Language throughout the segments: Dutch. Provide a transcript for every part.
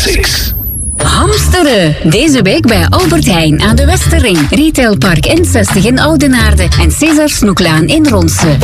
6. Hamsteren. Deze week bij Albert Heijn aan de Westerring. Retailpark N60 in Oudenaarde en César Snoeklaan in Ronse.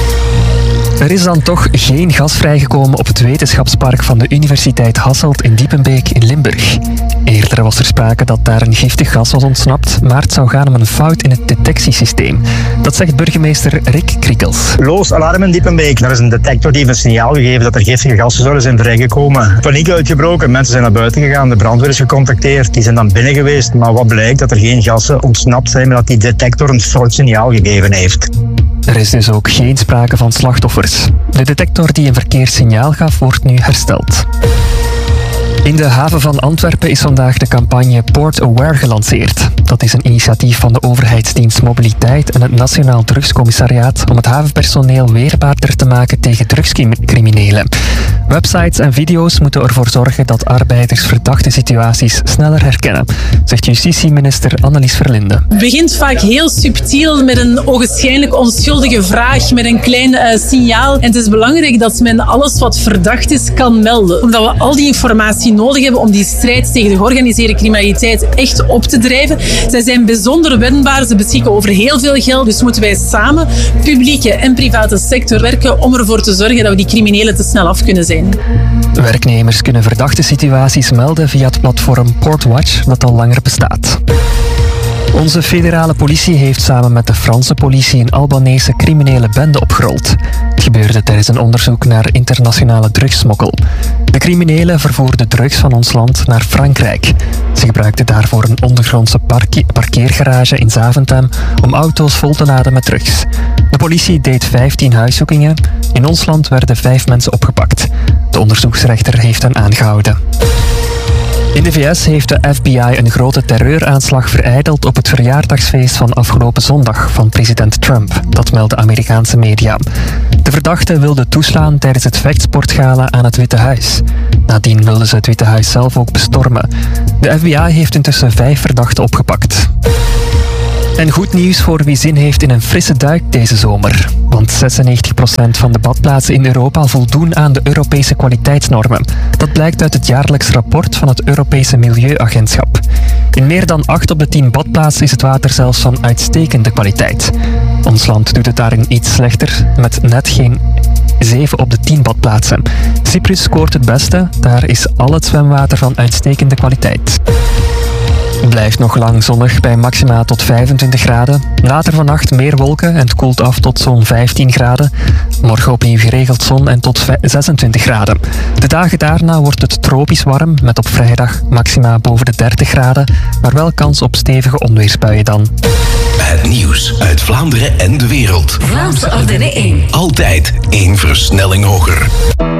Er is dan toch geen gas vrijgekomen op het wetenschapspark van de Universiteit Hasselt in Diepenbeek in Limburg. Eerder was er sprake dat daar een giftig gas was ontsnapt, maar het zou gaan om een fout in het detectiesysteem. Dat zegt burgemeester Rick Krikkels. Loos alarm in Diepenbeek. Er is een detector die heeft een signaal gegeven dat er giftige gassen zouden zijn vrijgekomen. Paniek uitgebroken, mensen zijn naar buiten gegaan, de brandweer is gecontacteerd, die zijn dan binnen geweest. Maar wat blijkt, dat er geen gassen ontsnapt zijn, maar dat die detector een fout signaal gegeven heeft. Er is dus ook geen sprake van slachtoffers. De detector die een verkeerssignaal gaf, wordt nu hersteld. In de haven van Antwerpen is vandaag de campagne Port Aware gelanceerd. Dat is een initiatief van de Overheidsdienst Mobiliteit en het Nationaal Drugscommissariaat om het havenpersoneel weerbaarder te maken tegen drugscriminelen. Websites en video's moeten ervoor zorgen dat arbeiders verdachte situaties sneller herkennen, zegt justitieminister Annelies Verlinde. Het begint vaak heel subtiel met een ogenschijnlijk onschuldige vraag, met een klein signaal. En het is belangrijk dat men alles wat verdacht is kan melden. Omdat we al die informatie nodig hebben om die strijd tegen de georganiseerde criminaliteit echt op te drijven. Zij zijn bijzonder wendbaar, ze beschikken over heel veel geld, dus moeten wij samen, publieke en private sector, werken om ervoor te zorgen dat we die criminelen te snel af kunnen zijn. Werknemers kunnen verdachte situaties melden via het platform Portwatch, dat al langer bestaat. Onze federale politie heeft samen met de Franse politie een Albanese criminele bende opgerold. Het gebeurde tijdens een onderzoek naar internationale drugssmokkel. De criminelen vervoerden drugs van ons land naar Frankrijk. Ze gebruikten daarvoor een ondergrondse parkeergarage in Zaventem om auto's vol te laden met drugs. De politie deed 15 huiszoekingen. In ons land werden 5 mensen opgepakt. De onderzoeksrechter heeft hen aangehouden. In de VS heeft de FBI een grote terreuraanslag verijdeld op het verjaardagsfeest van afgelopen zondag van president Trump. Dat melden Amerikaanse media. De verdachte wilde toeslaan tijdens het vechtsportgala aan het Witte Huis. Nadien wilden ze het Witte Huis zelf ook bestormen. De FBI heeft intussen 5 verdachten opgepakt. En goed nieuws voor wie zin heeft in een frisse duik deze zomer. Want 96% van de badplaatsen in Europa voldoen aan de Europese kwaliteitsnormen. Dat blijkt uit het jaarlijks rapport van het Europese Milieuagentschap. In meer dan 8 op de 10 badplaatsen is het water zelfs van uitstekende kwaliteit. Ons land doet het daarin iets slechter, met net geen 7 op de 10 badplaatsen. Cyprus scoort het beste, daar is al het zwemwater van uitstekende kwaliteit. Het blijft nog lang zonnig bij maxima tot 25 graden. Later vannacht meer wolken en het koelt af tot zo'n 15 graden. Morgen opnieuw geregeld zon en tot 26 graden. De dagen daarna wordt het tropisch warm met op vrijdag maxima boven de 30 graden. Maar wel kans op stevige onweersbuien dan. Het nieuws uit Vlaanderen en de wereld. Vlaamse Ardenne 1. Altijd 1 versnelling hoger.